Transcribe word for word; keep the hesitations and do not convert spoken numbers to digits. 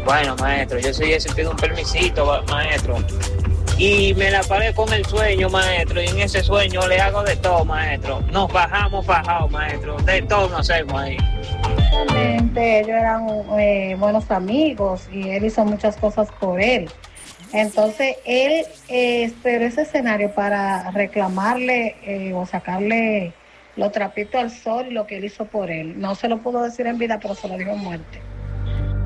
Bueno, maestro, yo sí ese pido un permisito, ma- maestro. Y me la paré con el sueño, maestro, y en ese sueño le hago de todo, maestro. Nos bajamos fajados, maestro, de todo nos hacemos ahí. Realmente ellos eran eh, buenos amigos y él hizo muchas cosas por él. Entonces, él eh, esperó ese escenario para reclamarle eh, o sacarle los trapitos al sol y lo que él hizo por él. No se lo pudo decir en vida, pero se lo dijo en muerte.